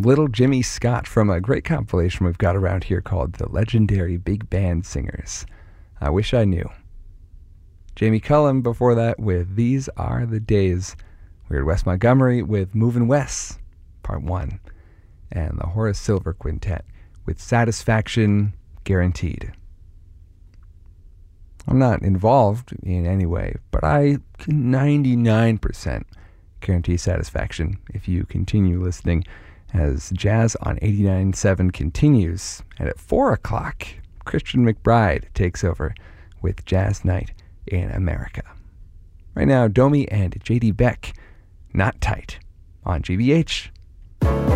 Little Jimmy Scott from a great compilation we've got around here called The Legendary Big Band Singers. I Wish I Knew. Jamie Cullum before that with These Are the Days. We heard Wes Montgomery with Movin' Wes, Part 1. And the Horace Silver Quintet with Satisfaction Guaranteed. I'm not involved in any way, but I can 99% guarantee satisfaction if you continue listening as Jazz on 89.7 continues. And at 4 o'clock, Christian McBride takes over with Jazz Night in America. Right now, Domi and J.D. Beck, Not Tight, on GBH.